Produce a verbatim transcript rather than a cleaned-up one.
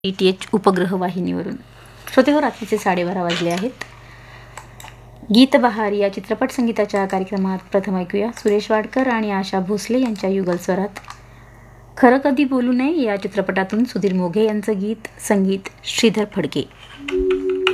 D T H उपग्रह वाहिनीवरून. श्रोते हो, रात्रीचे साडेबारा वाजले आहेत. गीत बहार या चित्रपट संगीताच्या कार्यक्रमात प्रथम ऐकूया सुरेश वाडकर आणि आशा भोसले यांच्या युगल स्वरात खरं कधी बोलू नये या चित्रपटातून सुधीर मोघे यांचं गीत, संगीत श्रीधर फडके.